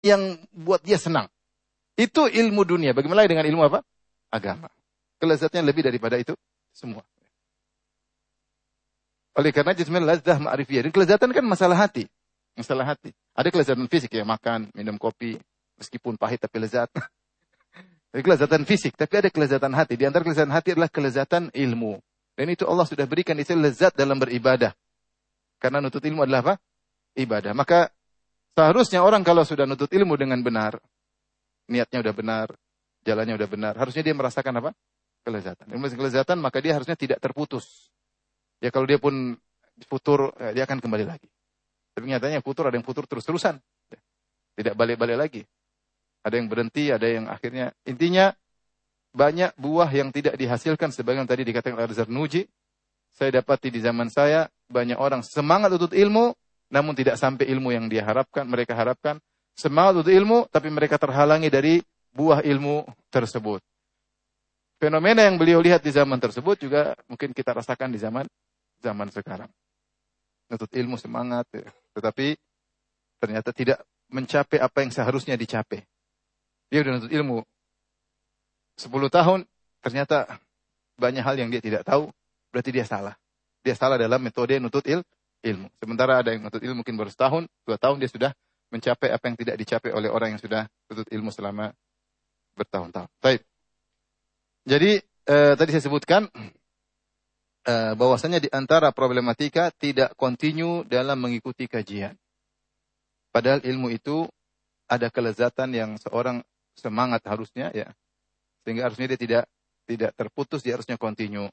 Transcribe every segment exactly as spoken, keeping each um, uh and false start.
yang buat dia senang. Itu ilmu dunia. Bagaimana dengan ilmu apa? Agama. Kelezatnya lebih daripada itu semua. Oleh karena jismil lazah ma'rifiyah. Dan kelezatan kan masalah hati. Masalah hati. Ada kelezatan fisik ya, makan, minum kopi, meskipun pahit tapi lezat. Ada kelezatan fisik, tapi ada kelezatan hati. Di antara kelezatan hati adalah kelezatan ilmu. Dan itu Allah sudah berikan itu lezat dalam beribadah. Karena nutut ilmu adalah apa? Ibadah. Maka seharusnya orang kalau sudah nutut ilmu dengan benar, niatnya udah benar, jalannya udah benar, harusnya dia merasakan apa? Kelezatan. Ilmu kelezatan, maka dia harusnya tidak terputus. Ya kalau dia pun futur, ya, dia akan kembali lagi. Tapi nyatanya futur, ada yang futur terus-terusan. Tidak balik-balik lagi. Ada yang berhenti, ada yang akhirnya. Intinya, banyak buah yang tidak dihasilkan. Sebagaimana tadi dikatakan oleh Zarnuji. Saya dapati di zaman saya, banyak orang semangat untuk ilmu, namun tidak sampai ilmu yang dia harapkan, mereka harapkan. Semangat untuk ilmu, tapi mereka terhalangi dari buah ilmu tersebut. Fenomena yang beliau lihat di zaman tersebut juga mungkin kita rasakan di zaman zaman sekarang. Nutut ilmu semangat, ya. Tetapi ternyata tidak mencapai apa yang seharusnya dicapai. Dia sudah nutut ilmu sepuluh tahun, ternyata banyak hal yang dia tidak tahu, berarti dia salah. Dia salah dalam metode nutut il, ilmu. Sementara ada yang nutut ilmu mungkin baru setahun, dua tahun dia sudah mencapai apa yang tidak dicapai oleh orang yang sudah nutut ilmu selama bertahun-tahun. Baik. Jadi eh, tadi saya sebutkan eh, bahwasanya di antara problematika tidak kontinu dalam mengikuti kajian. Padahal ilmu itu ada kelezatan yang seorang semangat harusnya ya. Sehingga harusnya dia tidak tidak terputus, dia harusnya kontinu.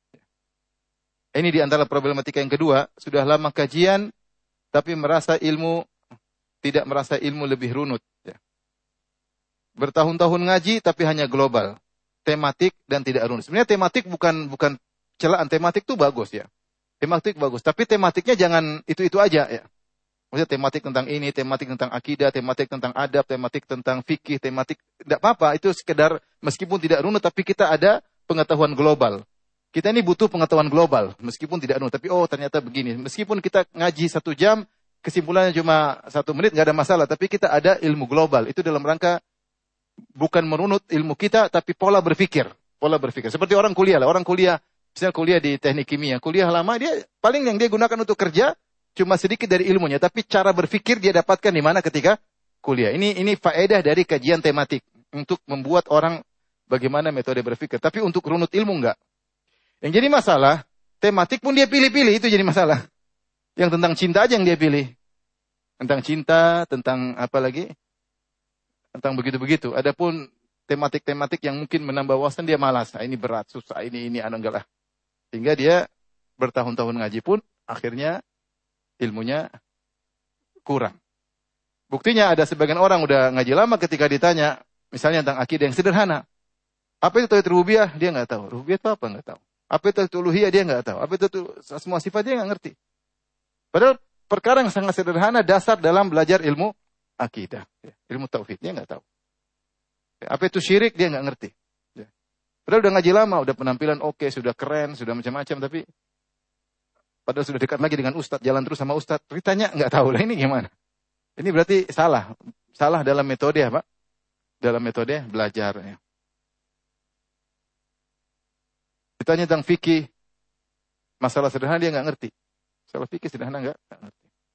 Ini di antara problematika yang kedua, sudah lama kajian tapi merasa ilmu tidak merasa ilmu lebih runut ya. Bertahun-tahun ngaji tapi hanya global. Tematik dan tidak runut. Sebenarnya tematik bukan bukan celaan, tematik itu bagus ya. Tematik bagus, tapi tematiknya jangan itu-itu aja ya. Maksudnya tematik tentang ini, tematik tentang akidah, tematik tentang adab, tematik tentang fikih, tematik tidak apa-apa, itu sekedar meskipun tidak runut tapi kita ada pengetahuan global. Kita ini butuh pengetahuan global meskipun tidak runut, tapi oh ternyata begini. Meskipun kita ngaji satu jam, kesimpulannya cuma satu menit nggak ada masalah, tapi kita ada ilmu global. Itu dalam rangka bukan merunut ilmu kita, tapi pola berpikir. Pola berpikir. Seperti orang kuliah lah. Orang kuliah, misalnya kuliah di teknik kimia. Kuliah lama, dia paling yang dia gunakan untuk kerja, cuma sedikit dari ilmunya. Tapi cara berpikir dia dapatkan di mana ketika kuliah. Ini ini faedah dari kajian tematik. Untuk membuat orang bagaimana metode berpikir. Tapi untuk runut ilmu enggak. Yang jadi masalah, tematik pun dia pilih-pilih. Itu jadi masalah. Yang tentang cinta aja yang dia pilih. Tentang cinta, tentang apa lagi? Tentang begitu-begitu. Adapun tematik-tematik yang mungkin menambah wawasan dia malas. Nah, ini berat, susah, ini, ini, anu enggak lah. Sehingga dia bertahun-tahun ngaji pun akhirnya ilmunya kurang. Buktinya ada sebagian orang udah ngaji lama ketika ditanya, misalnya tentang akidah yang sederhana. Apa itu tauhid rububiyah? Dia enggak tahu. Rububiyah itu apa? Enggak tahu. Apa itu tauhid uluhiyah? Dia enggak tahu. Apa itu semua sifat dia enggak ngerti. Padahal perkara yang sangat sederhana dasar dalam belajar ilmu akidah, ya. Ilmu tauhid dia nggak tahu. Ya. Apa itu syirik dia nggak ngerti. Ya. Padahal udah ngaji lama, udah penampilan oke, sudah keren, sudah macam-macam, tapi padahal sudah dekat lagi dengan ustadz, jalan terus sama ustadz, ditanya nggak tahu lah ini gimana. Ini berarti salah, salah dalam metode apa? Dalam metode belajar. Ya. Ditanya tentang fikih, masalah sederhana dia nggak ngerti. Masalah fikih sederhana nggak ngerti.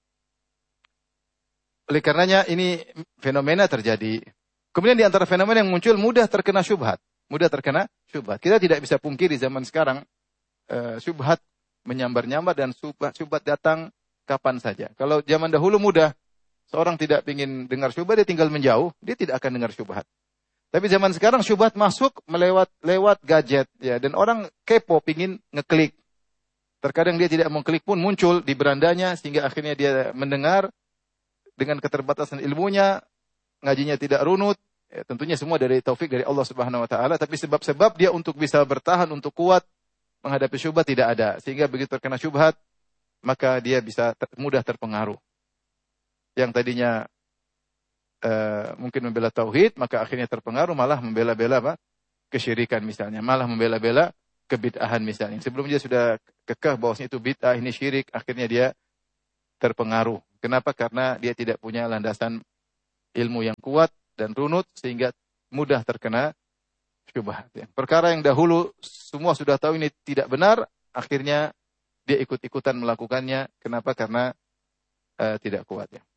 Oleh karenanya ini fenomena terjadi. Kemudian di antara fenomena yang muncul mudah terkena syubhat. Mudah terkena syubhat. Kita tidak bisa pungkiri zaman sekarang uh, syubhat menyambar-nyambar dan syubhat, syubhat datang kapan saja. Kalau zaman dahulu mudah, seorang tidak ingin dengar syubhat, dia tinggal menjauh, dia tidak akan dengar syubhat. Tapi zaman sekarang syubhat masuk melewat lewat gadget ya, dan orang kepo pingin ngeklik. Terkadang dia tidak mau klik pun muncul di berandanya sehingga akhirnya dia mendengar. Dengan keterbatasan ilmunya, ngajinya tidak runut, ya, tentunya semua dari taufik dari Allah Subhanahu wa taala, tapi sebab-sebab dia untuk bisa bertahan, untuk kuat menghadapi syubhat tidak ada. Sehingga begitu terkena syubhat, maka dia bisa ter, mudah terpengaruh. Yang tadinya uh, mungkin membela tauhid, maka akhirnya terpengaruh malah membela-bela apa? Kesyirikan misalnya, malah membela-bela kebid'ahan misalnya. Sebelumnya dia sudah kekeh bahwasanya itu bid'ah, ini syirik, akhirnya dia terpengaruh. Kenapa? Karena dia tidak punya landasan ilmu yang kuat dan runut sehingga mudah terkena syubhat. Ya. Perkara yang dahulu semua sudah tahu ini tidak benar, akhirnya dia ikut-ikutan melakukannya. Kenapa? Karena uh, tidak kuat. Ya.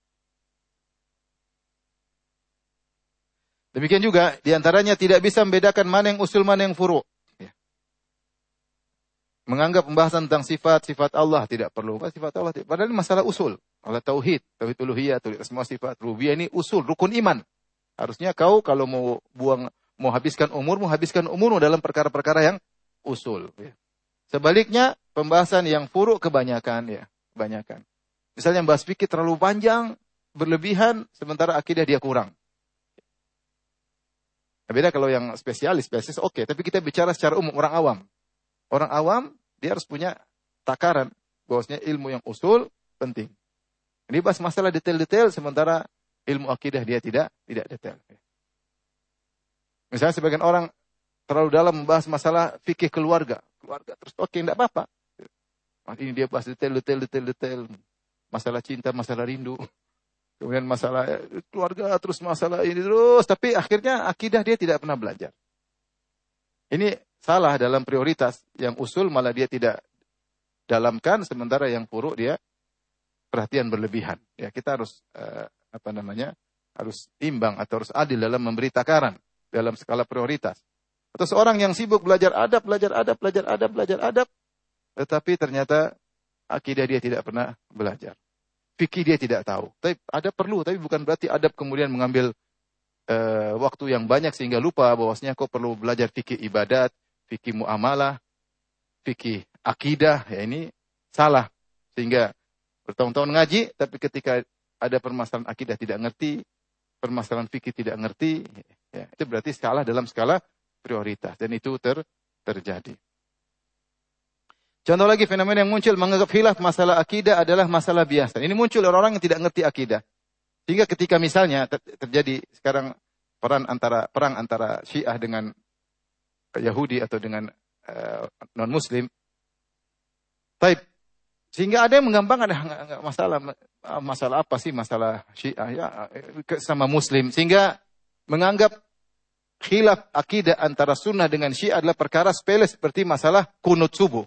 Demikian juga diantaranya tidak bisa membedakan mana yang usul, mana yang furu'. Ya. Menganggap pembahasan tentang sifat-sifat Allah tidak perlu. Sifat Allah tidak. Padahal ini masalah usul. Allah tauhid, tauhid uluhiyah, tauhid semua sifat, rububiyah ini usul, rukun iman. Harusnya kau kalau mau buang, mau habiskan umur, mau habiskan umurmu dalam perkara-perkara yang usul. Ya. Sebaliknya, pembahasan yang furu' kebanyakan, ya, kebanyakan. Misalnya bahas fikih terlalu panjang, berlebihan, sementara akidah dia kurang. Beda kalau yang spesialis, spesialis oke. Okay. Tapi kita bicara secara umum, orang awam. Orang awam, dia harus punya takaran. Bahwasanya ilmu yang usul, penting. Ini bahas masalah detail-detail, sementara ilmu akidah dia tidak tidak detail. Misalnya sebagian orang terlalu dalam membahas masalah fikih keluarga. Keluarga, terus oke, okay, tidak apa-apa. Ini dia bahas detail-detail, detail-detail. Masalah cinta, masalah rindu. Kemudian masalah keluarga, terus masalah ini terus. Tapi akhirnya akidah dia tidak pernah belajar. Ini salah dalam prioritas. Yang usul malah dia tidak dalamkan. Sementara yang furu' dia perhatian berlebihan. Ya, kita harus, uh, apa namanya, harus imbang atau harus adil dalam memberi takaran. Dalam skala prioritas. Atau seorang yang sibuk belajar adab, belajar adab, belajar adab, belajar adab. Tetapi ternyata akidah dia tidak pernah belajar. Fikih dia tidak tahu. Tapi adab perlu, tapi bukan berarti adab kemudian mengambil uh, waktu yang banyak sehingga lupa bahwasanya kau perlu belajar fikih ibadat, fikih muamalah, fikih akidah. Ya ini salah. Sehingga bertahun-tahun ngaji, tapi ketika ada permasalahan akidah tidak ngerti, permasalahan fikih tidak ngerti, ya, itu berarti salah dalam skala prioritas. Dan itu ter, terjadi. Contoh lagi fenomena yang muncul menganggap khilaf masalah akidah adalah masalah biasa. Ini muncul orang-orang yang tidak ngerti akidah. Sehingga ketika misalnya ter terjadi sekarang perang antara perang antara Syiah dengan Yahudi atau dengan uh, non-Muslim. Taib. Sehingga ada yang menggampang ada enggak masalah masalah apa sih masalah Syiah ya sama Muslim. Sehingga menganggap khilaf akidah antara sunnah dengan Syiah adalah perkara sepele seperti masalah kunut subuh.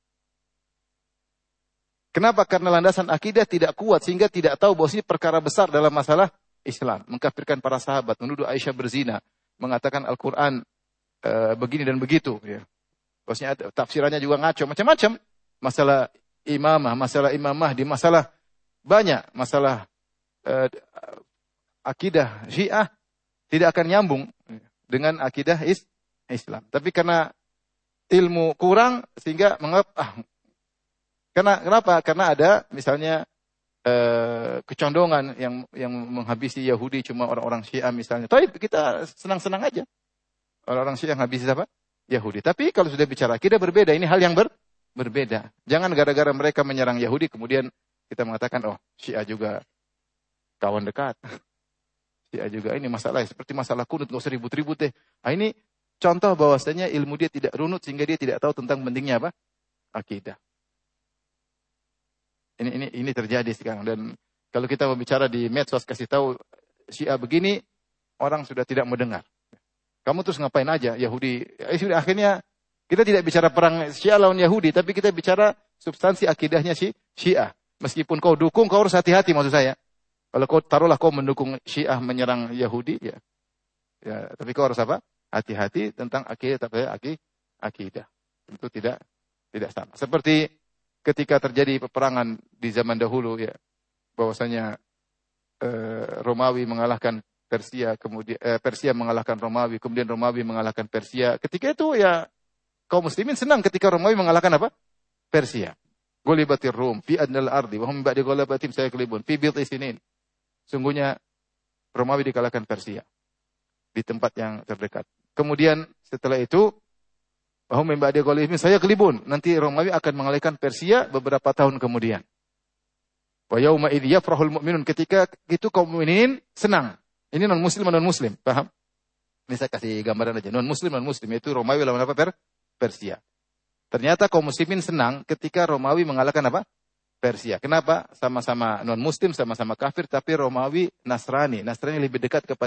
Kenapa? Karena landasan akidah tidak kuat sehingga tidak tahu bahwa ini perkara besar dalam masalah Islam. Mengkafirkan para sahabat, menuduh Aisyah berzina, mengatakan Al-Quran e, begini dan begitu. Ya. Bahwasanya tafsirannya juga ngaco, macam-macam. Masalah imamah, masalah imamah di masalah banyak. Masalah e, akidah Syiah tidak akan nyambung dengan akidah is, Islam. Tapi karena ilmu kurang sehingga menganggap ah, Karena kenapa? Karena ada misalnya eh, kecondongan yang yang menghabisi Yahudi cuma orang-orang Syiah misalnya. Tapi kita senang-senang aja. Orang-orang Syiah habisi apa? Yahudi. Tapi kalau sudah bicara akidah berbeda. Ini hal yang ber, berbeda. Jangan gara-gara mereka menyerang Yahudi kemudian kita mengatakan oh Syiah juga kawan dekat. Syiah juga ini masalah seperti masalah kunut enggak usah ribut-ribut deh. Nah, ini contoh bahwasanya ilmu dia tidak runut sehingga dia tidak tahu tentang pentingnya apa? Akidah. Ini ini ini terjadi sekarang dan kalau kita berbicara di medsos kasih tahu Syiah begini orang sudah tidak mendengar. Kamu terus ngapain aja Yahudi? Eh, akhirnya kita tidak bicara perang Syiah lawan Yahudi tapi kita bicara substansi akidahnya si Syiah. Meskipun kau dukung kau harus hati-hati maksud saya. Kalau kau taruhlah kau mendukung Syiah menyerang Yahudi ya. Ya, tapi kau harus apa? Hati-hati tentang akidah tapi akidah. Itu tidak tidak sama. Seperti ketika terjadi peperangan di zaman dahulu ya bahwasanya eh, Romawi mengalahkan Persia kemudian eh, Persia mengalahkan Romawi kemudian Romawi mengalahkan Persia ketika itu ya kaum muslimin senang ketika Romawi mengalahkan apa Persia Ghulibatir Rum fi adnal ardi wa hum ba'da ghalabatihim sayaghlibun fi bid'i sinin sungguhnya Romawi dikalahkan Persia di tempat yang terdekat kemudian setelah itu bahwa membadi golimi saya kelibun. Nanti Romawi akan mengalahkan Persia beberapa tahun kemudian. Wa yauma idz yafrahul mu'minun ketika itu kaum mukminin senang. Ini non muslim non muslim, paham? Ini saya kasih gambaran aja. Non muslim non muslim yaitu Romawi lawan apa? Per Persia. Ternyata kaum muslimin senang ketika Romawi mengalahkan apa? Persia. Kenapa? Sama-sama non-muslim, sama-sama kafir, tapi Romawi Nasrani. Nasrani lebih dekat kepada